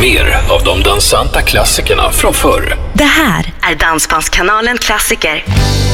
mer av de dansanta klassikerna från förr. Det här är Dansbandskanalen Klassiker.